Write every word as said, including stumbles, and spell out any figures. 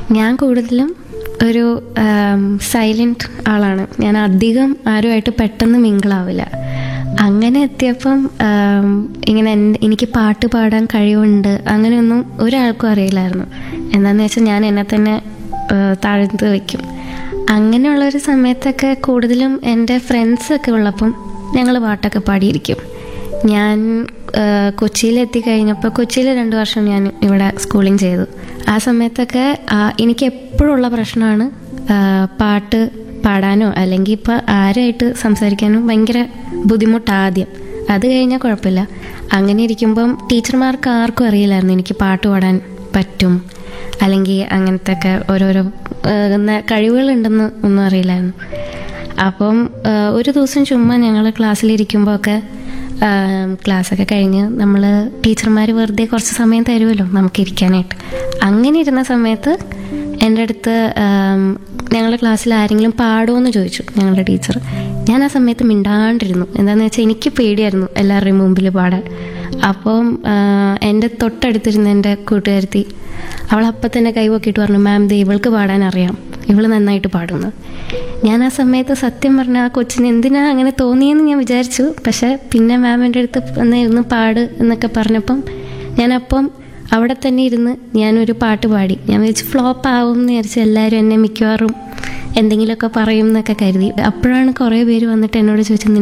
ഞാൻ കൂടുതലും ഒരു സൈലൻറ്റ് ആളാണ്. ഞാൻ അധികം ആരുമായിട്ട് പെട്ടെന്ന് മിങ്കിളാവില്ല. അങ്ങനെ എത്തിയപ്പം ആം, ഇങ്ങനെ എൻ- എനിക്ക് പാട്ട് പാടാൻ കഴിവുണ്ട് അങ്ങനെയൊന്നും ഒരാൾക്കും അറിയില്ലായിരുന്നു. എന്താണെന്ന് വെച്ചാൽ ഞാൻ എന്നെ തന്നെ ആ, താഴ്ത്ത് വയ്ക്കും. അങ്ങനെയുള്ളൊരു സമയത്തൊക്കെ കൂടുതലും എൻ്റെ ഫ്രണ്ട്സൊക്കെ ഉള്ളപ്പം ഞങ്ങൾ പാട്ടൊക്കെ പാടിയിരിക്കും. ഞാൻ ആ, കൊച്ചിയിലെത്തി കഴിഞ്ഞപ്പോൾ കൊച്ചിയിൽ രണ്ട് വർഷം ഞാൻ ഇവിടെ സ്കൂളിങ് ചെയ്തു. ആ സമയത്തൊക്കെ ആ, എനിക്ക് എപ്പോഴുള്ള പ്രശ്നമാണ് ആ, പാട്ട് പാടാനോ അല്ലെങ്കിൽ ഇപ്പോൾ ആരുമായിട്ട് സംസാരിക്കാനോ ഭയങ്കര ബുദ്ധിമുട്ടാദ്യം. അത് കഴിഞ്ഞാൽ കുഴപ്പമില്ല. അങ്ങനെ ഇരിക്കുമ്പം ടീച്ചർമാർക്ക് ആർക്കും അറിയില്ലായിരുന്നു എനിക്ക് പാട്ട് പാടാൻ പറ്റും അല്ലെങ്കിൽ അങ്ങനത്തെ ഒക്കെ ഓരോരോ ആ, ന- കഴിവുകളുണ്ടെന്ന് ഒന്നും അറിയില്ലായിരുന്നു. അപ്പം ആ, ഒരു ദിവസം ചുമ്മാ ഞങ്ങൾ ക്ലാസ്സിലിരിക്കുമ്പോൾ ഒക്കെ ക്ലാസ്സൊക്കെ കഴിഞ്ഞ് നമ്മൾ ടീച്ചർമാർ വെറുതെ കുറച്ച് സമയം തരുമല്ലോ നമുക്ക് ഇരിക്കാനായിട്ട്. അങ്ങനെ ഇരുന്ന സമയത്ത് എൻ്റെ അടുത്ത് ഞങ്ങളുടെ ക്ലാസ്സിൽ ആരെങ്കിലും പാടുമോയെന്ന് ചോദിച്ചു ഞങ്ങളുടെ ടീച്ചർ. ഞാൻ ആ സമയത്ത് മിണ്ടാണ്ടിരുന്നു. എന്താണെന്ന് വെച്ചാൽ എനിക്ക് പേടിയായിരുന്നു എല്ലാവരുടെയും മുമ്പിൽ പാടാൻ. അപ്പം ആ, എൻ്റെ തൊട്ടടുത്തിരുന്ന എൻ്റെ കൂട്ടുകാരത്തി അവൾ അപ്പം തന്നെ കൈവക്കിയിട്ട് പറഞ്ഞു, മാം ദേ ഇവൾക്ക് പാടാൻ അറിയാം, ഇവൾ നന്നായിട്ട് പാടുന്നു. ഞാൻ ആ സമയത്ത് സത്യം പറഞ്ഞാൽ ആ കൊച്ചിന് എന്തിനാ അങ്ങനെ തോന്നിയെന്ന് ഞാൻ വിചാരിച്ചു. പക്ഷേ പിന്നെ മാം എൻ്റെ അടുത്ത് ഒന്ന് ഇരുന്ന് പാട് എന്നൊക്കെ പറഞ്ഞപ്പം ഞാനപ്പം അവിടെ തന്നെ ഇരുന്ന് ഞാനൊരു പാട്ട് പാടി. ഞാൻ വിചാരിച്ചു ഫ്ലോപ്പ് ആവും എന്ന് വിചാരിച്ചു. എല്ലാവരും എന്നെ മിക്കവാറും എന്തെങ്കിലുമൊക്കെ പറയും എന്നൊക്കെ കരുതി. അപ്പോഴാണ് കുറേ പേര് വന്നിട്ട് എന്നോട് ചോദിച്ചത്,